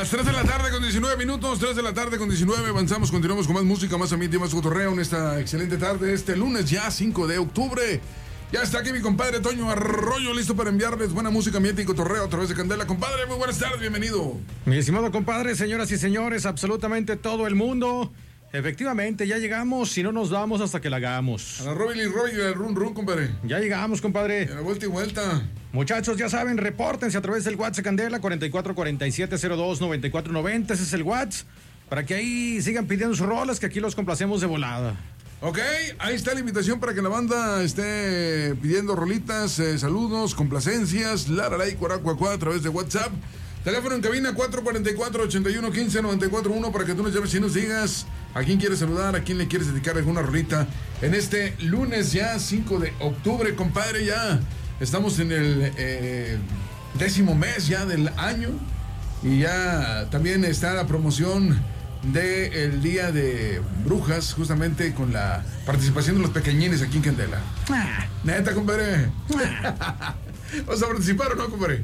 Las 3 de la tarde con 19 minutos, 3 de la tarde con 19, avanzamos, continuamos con más música, más ambiente y más cotorreo en esta excelente tarde, este lunes ya 5 de octubre. Ya está aquí mi compadre Toño Arroyo, listo para enviarles buena música, ambiente y cotorreo a través de Candela. Compadre, muy buenas tardes, bienvenido. Mi estimado compadre, señoras y señores, absolutamente todo el mundo. Efectivamente, ya llegamos, si no nos vamos hasta que la hagamos. A la Robin y Roy y al Run Run, compadre. Ya llegamos, compadre. Y a la vuelta y vuelta. Muchachos, ya saben, repórtense a través del WhatsApp Candela, 4447029490, ese es el WhatsApp, para que ahí sigan pidiendo sus rolas, que aquí los complacemos de volada. Ok, ahí está la invitación para que la banda esté pidiendo rolitas, saludos, complacencias, laralay, cuaracuacuá a través de WhatsApp. Teléfono en cabina 444-8115-941 para que tú nos llames y nos digas a quién quieres saludar, a quién le quieres dedicar alguna rolita en este lunes ya 5 de octubre, compadre. Ya estamos en el 10º mes ya del año y ya también está la promoción del Día de Brujas, justamente con la participación de los pequeñines aquí en Candela. Neta, compadre. ¿Vas a participar o no, compadre?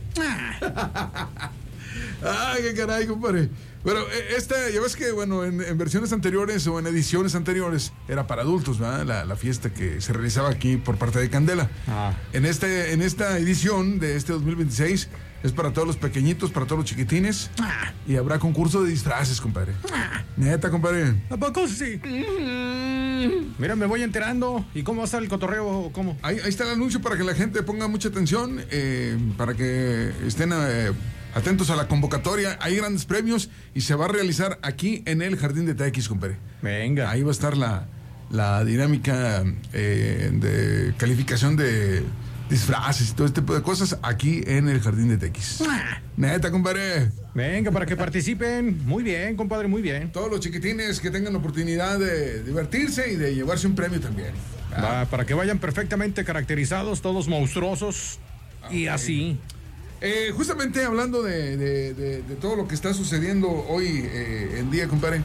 Ay, qué caray, compadre. Bueno, ya ves que, bueno, en versiones anteriores o en ediciones anteriores era para adultos, ¿verdad? La fiesta que se realizaba aquí por parte de Candela. En esta edición de este 2026 es para todos los pequeñitos, para todos los chiquitines. Y habrá concurso de disfraces, compadre. Neta, compadre. ¿A poco sí? Mira, me voy enterando. ¿Y cómo va a estar el cotorreo? ¿Cómo? Ahí está el anuncio para que la gente ponga mucha atención, para que estén atentos a la convocatoria. Hay grandes premios y se va a realizar aquí en el Jardín de TX, compadre. Venga. Ahí va a estar la dinámica de calificación de disfraces y todo este tipo de cosas aquí en el Jardín de TX. Neta, compadre. Venga, para que participen. Muy bien, compadre, muy bien. Todos los chiquitines que tengan la oportunidad de divertirse y de llevarse un premio también. Para que vayan perfectamente caracterizados, todos monstruosos. Y así. Justamente hablando de todo lo que está sucediendo hoy en día, compadre,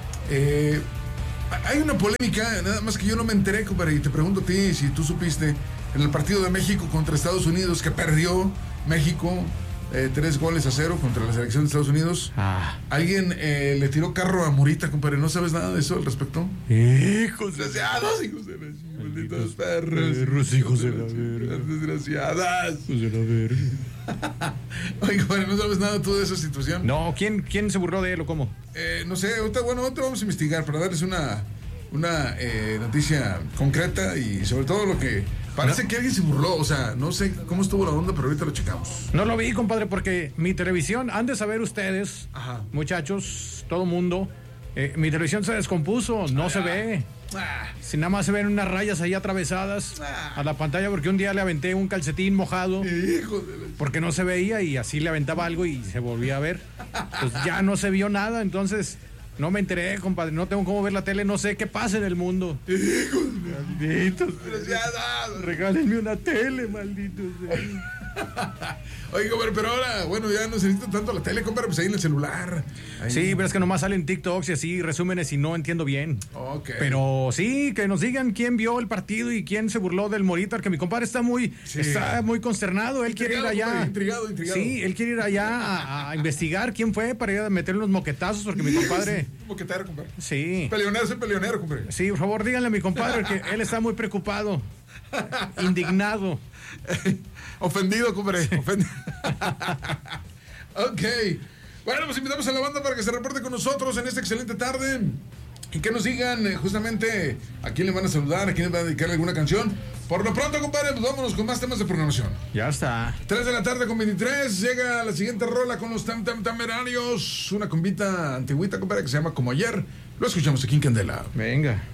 hay una polémica, nada más que yo no me enteré, compadre, y te pregunto a ti si tú supiste, en el partido de México contra Estados Unidos, que perdió México 3-0 contra la selección de Estados Unidos. Alguien le tiró carro a Morita, compadre. ¿No sabes nada de eso al respecto? Hijos desgraciados, hijos de la malditos perros. Hijos de la verga. Desgraciadas. Hijos de la verga. Oye, compadre, ¿no sabes nada tú de esa situación? No, ¿quién se burló de él o cómo? No sé, ahorita vamos a investigar para darles una noticia concreta y sobre todo lo que parece que alguien se burló, o sea, no sé cómo estuvo la onda, pero ahorita lo checamos. No lo vi, compadre, porque mi televisión, han de saber ustedes, muchachos, todo mundo, mi televisión se descompuso, no se ve. Si nada más se ven unas rayas ahí atravesadas a la pantalla, porque un día le aventé un calcetín mojado porque no se veía y así le aventaba algo y se volvía a ver. Pues ya no se vio nada, entonces no me enteré, compadre, no tengo cómo ver la tele, no sé qué pasa en el mundo. Malditos. Regálenme una tele, malditos. Oye, compadre, pero ahora, bueno, ya no se necesita tanto la tele, compadre, pues ahí en el celular. Ahí. Sí, pero es que nomás salen TikToks y así, resúmenes y no entiendo bien. Okay. Pero sí, que nos digan quién vio el partido y quién se burló del Morita, que mi compadre está muy consternado, él quiere ir allá. Compadre, intrigado. Sí, él quiere ir allá a investigar quién fue para ir a meterle unos moquetazos, porque mi compadre... Moquetero, compadre. Sí. Soy peleonero, compadre. Sí, por favor, díganle a mi compadre que él está muy preocupado, indignado. Ofendido, compadre. Ofendido. Ok. Bueno, pues invitamos a la banda para que se reporte con nosotros en esta excelente tarde y que nos digan justamente a quién le van a saludar, a quién le van a dedicar alguna canción. Por lo pronto, compadre, pues vámonos con más temas de programación. Ya está. 3 de la tarde con 23. Llega la siguiente rola con los Tamerarios. Una combita antigüita, compadre, que se llama Como Ayer. Lo escuchamos aquí en Candela. Venga.